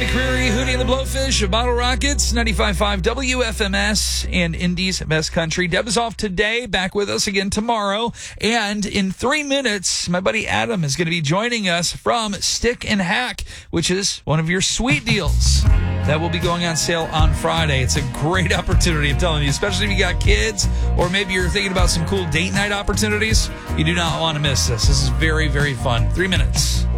McCreary, Hootie and the Blowfish of Bottle Rockets, 95.5 WFMS and Indy's Best Country. Deb is off today, back with us again tomorrow. And in 3 minutes, my buddy Adam is going to be joining us from Stick and Hack, which is one of your sweet deals that will be going on sale on Friday. It's a great opportunity, I'm telling you, especially if you got kids or maybe you're thinking about some cool date night opportunities. You do not want to miss this. This is very, very fun. 3 minutes.